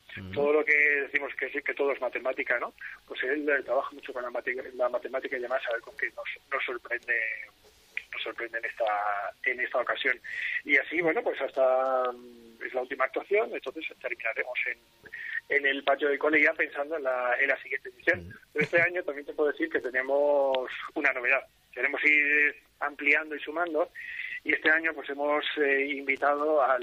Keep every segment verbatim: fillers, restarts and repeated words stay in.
Uh-huh. Todo lo que decimos que sí, que todo es matemática, ¿no? Pues él eh, trabaja mucho con la, mate- la matemática y además a ver con qué nos, nos sorprende nos sorprende en esta en esta ocasión. Y así, bueno, pues hasta um, es la última actuación, entonces terminaremos en, en el patio de cole ya pensando en la, en la siguiente edición. Uh-huh. Pero este año también te puedo decir que tenemos una novedad. Queremos ir ampliando y sumando, y este año pues hemos eh, invitado al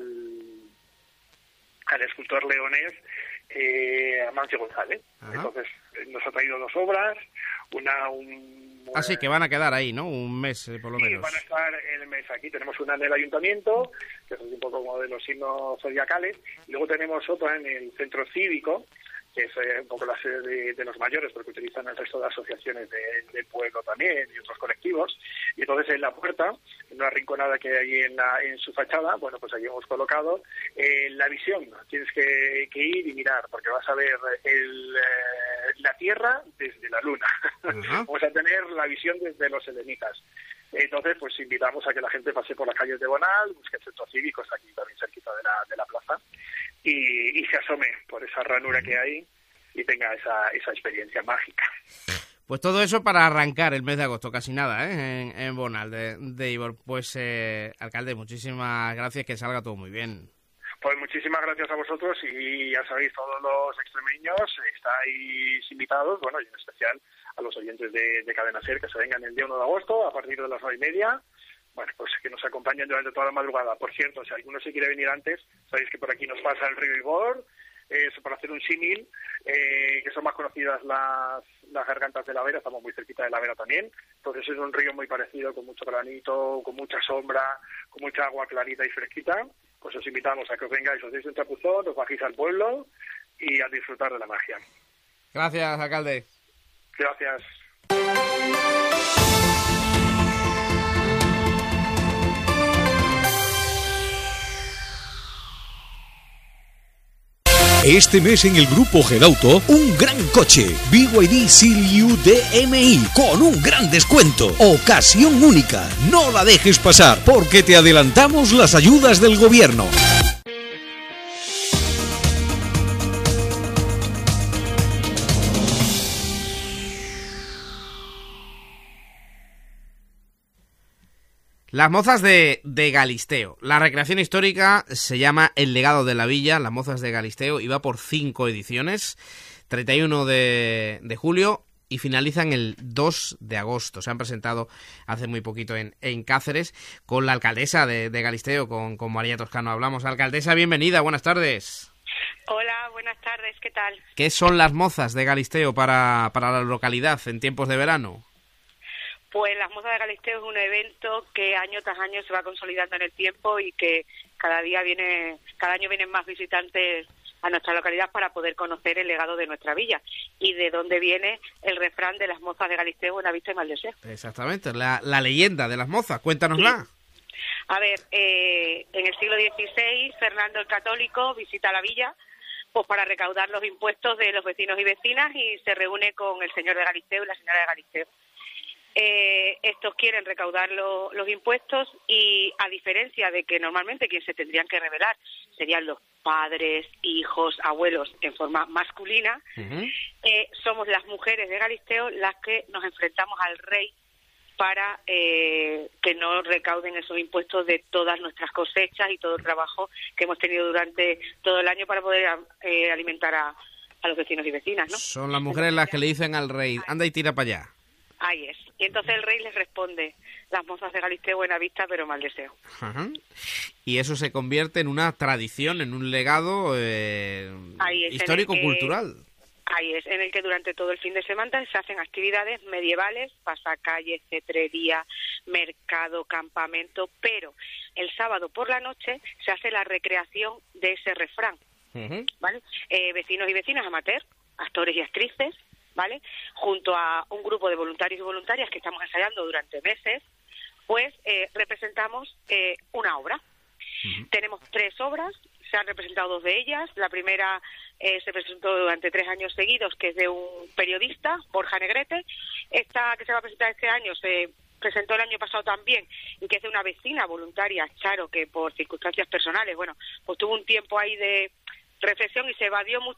al escultor leonés eh, Amancio González. Ajá. Entonces nos ha traído dos obras, una un Ah, sí, que van a quedar ahí, ¿no? Un mes, eh, por lo sí, menos. van a estar el mes aquí. Tenemos una en el ayuntamiento, que es un poco como de los signos zodiacales, y luego tenemos otra en el centro cívico, que es eh, un poco la sede de, de los mayores, porque utilizan el resto de asociaciones de, del pueblo también y otros colectivos. Y entonces en la puerta, en una rinconada que hay en, la, en su fachada, bueno, pues allí hemos colocado eh, la visión. Tienes que, que ir y mirar, porque vas a ver el, eh, la Tierra desde la Luna. Uh-huh. Vamos a tener la visión desde los helenitas. Entonces, pues invitamos a que la gente pase por las calles de Bonal, busque el centro cívico, está aquí también cerquita de la, de la plaza, y, y se asome por esa ranura que hay y tenga esa, esa experiencia mágica. Pues todo eso para arrancar el mes de agosto, casi nada, ¿eh? En, en Bonal de, de Ivor. Pues, eh, alcalde, muchísimas gracias, que salga todo muy bien. Pues muchísimas gracias a vosotros y ya sabéis, todos los extremeños estáis invitados, bueno, y en especial a los oyentes de, de Cadena Ser, que se vengan el día uno de agosto a partir de las nueve y media. Bueno, pues que nos acompañen durante toda la madrugada. Por cierto, si alguno se quiere venir antes, sabéis que por aquí nos pasa el río Ivor, eh, para hacer un símil, eh, que son más conocidas las, las gargantas de la Vera, estamos muy cerquita de la Vera también. Entonces es un río muy parecido, con mucho granito, con mucha sombra, con mucha agua clarita y fresquita. Pues os invitamos a que os vengáis, os deis un chapuzón, os bajéis al pueblo y a disfrutar de la magia. Gracias, alcalde. Gracias. Este mes en el grupo Gedauto, un gran coche, B Y D Seal-U D M I, con un gran descuento. Ocasión única, no la dejes pasar, porque te adelantamos las ayudas del gobierno. Las Mozas de, de Galisteo. La recreación histórica se llama El legado de la villa, Las Mozas de Galisteo, y va por cinco ediciones, treinta y uno de, de julio, y finalizan el dos de agosto. Se han presentado hace muy poquito en, en Cáceres con la alcaldesa de, de Galisteo, con, con María Toscano. Hablamos. Alcaldesa, bienvenida, buenas tardes. Hola, buenas tardes, ¿qué tal? ¿Qué son las Mozas de Galisteo para, para la localidad en tiempos de verano? Pues las Mozas de Galisteo es un evento que año tras año se va consolidando en el tiempo y que cada día viene, cada año vienen más visitantes a nuestra localidad para poder conocer el legado de nuestra villa y de dónde viene el refrán de las Mozas de Galisteo, buena vista y mal deseo. Exactamente, la, la leyenda de las Mozas, cuéntanosla. Sí. A ver, eh, en el siglo dieciséis, Fernando el Católico visita la villa pues para recaudar los impuestos de los vecinos y vecinas y se reúne con el señor de Galisteo y la señora de Galisteo. Eh, estos quieren recaudar lo, los impuestos y, a diferencia de que normalmente quien se tendrían que revelar serían los padres, hijos, abuelos en forma masculina, uh-huh. eh, somos las mujeres de Galisteo las que nos enfrentamos al rey para eh, que no recauden esos impuestos de todas nuestras cosechas y todo el trabajo que hemos tenido durante todo el año para poder eh, alimentar a, a los vecinos y vecinas, ¿no? Son las mujeres las que le dicen al rey, anda y tira para allá. Ahí es. Y entonces el rey les responde, las Mozas de Galisteo, buena vista, pero mal deseo. Ajá. Y eso se convierte en una tradición, en un legado eh, histórico-cultural. Ahí es, en el que durante todo el fin de semana se hacen actividades medievales, pasacalles, cetrería, mercado, campamento, pero el sábado por la noche se hace la recreación de ese refrán, uh-huh. ¿vale? Eh, vecinos y vecinas amateurs, actores y actrices, ¿vale? Junto a un grupo de voluntarios y voluntarias que estamos ensayando durante meses, pues eh, representamos eh, una obra. Uh-huh. Tenemos tres obras, se han representado dos de ellas. La primera eh, se presentó durante tres años seguidos, que es de un periodista, Borja Negrete. Esta que se va a presentar este año se presentó el año pasado también, y que es de una vecina voluntaria, Charo, que por circunstancias personales, bueno, pues tuvo un tiempo ahí de reflexión y se evadió mucho